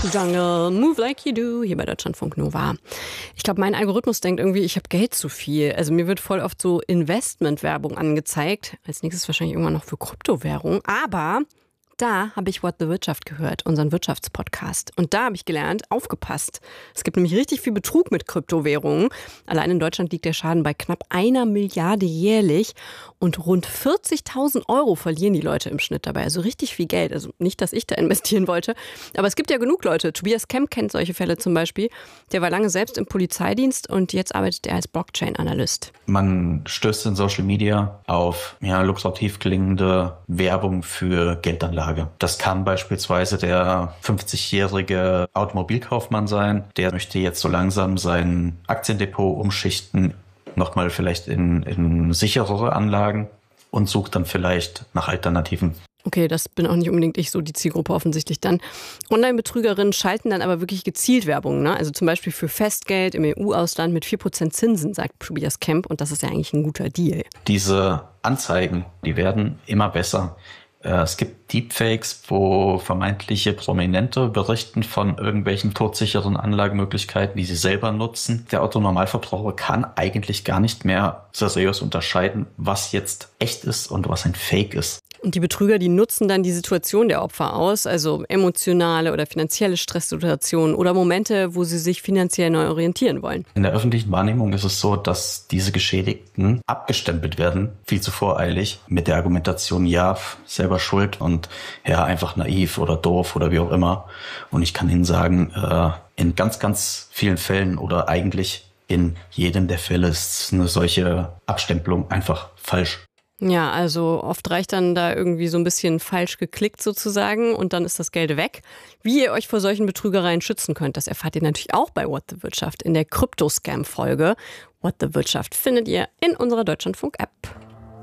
Jungle, move like you do, hier bei Deutschlandfunk Nova. Ich glaube, mein Algorithmus denkt irgendwie, ich habe Geld zu viel. Also mir wird voll oft so Investmentwerbung angezeigt. Als nächstes wahrscheinlich irgendwann noch für Kryptowährung. Aber da habe ich What the Wirtschaft gehört, unseren Wirtschaftspodcast. Und da habe ich gelernt, aufgepasst. Es gibt nämlich richtig viel Betrug mit Kryptowährungen. Allein in Deutschland liegt der Schaden bei knapp 1 Milliarde jährlich. Und rund 40.000 Euro verlieren die Leute im Schnitt dabei. Also richtig viel Geld. Also nicht, dass ich da investieren wollte. Aber es gibt ja genug Leute. Tobias Kemp kennt solche Fälle zum Beispiel. Der war lange selbst im Polizeidienst und jetzt arbeitet er als Blockchain-Analyst. Man stößt in Social Media auf lukrativ klingende Werbung für Geldanlagen. Das kann beispielsweise der 50-jährige Automobilkaufmann sein. Der möchte jetzt so langsam sein Aktiendepot umschichten, nochmal vielleicht in sicherere Anlagen und sucht dann vielleicht nach Alternativen. Okay, das bin auch nicht unbedingt ich, so die Zielgruppe offensichtlich dann. Online-Betrügerinnen schalten dann aber wirklich gezielt Werbung, ne? Also zum Beispiel für Festgeld im EU-Ausland mit 4% Zinsen, sagt Tobias Kemp. Und das ist ja eigentlich ein guter Deal. Diese Anzeigen, die werden immer besser. Es gibt Deepfakes, wo vermeintliche Prominente berichten von irgendwelchen todsicheren Anlagemöglichkeiten, die sie selber nutzen. Der Otto-Normalverbraucher kann eigentlich gar nicht mehr seriös unterscheiden, was jetzt echt ist und was ein Fake ist. Und die Betrüger, die nutzen dann die Situation der Opfer aus, also emotionale oder finanzielle Stresssituationen oder Momente, wo sie sich finanziell neu orientieren wollen. In der öffentlichen Wahrnehmung ist es so, dass diese Geschädigten abgestempelt werden, viel zu voreilig, mit der Argumentation, ja, selber schuld und ja, einfach naiv oder doof oder wie auch immer. Und ich kann Ihnen sagen, in ganz, ganz vielen Fällen oder eigentlich in jedem der Fälle ist eine solche Abstempelung einfach falsch. Ja, also oft reicht dann da irgendwie so ein bisschen falsch geklickt sozusagen und dann ist das Geld weg. Wie ihr euch vor solchen Betrügereien schützen könnt, das erfahrt ihr natürlich auch bei What the Wirtschaft in der Krypto-Scam-Folge. What the Wirtschaft findet ihr in unserer Deutschlandfunk-App.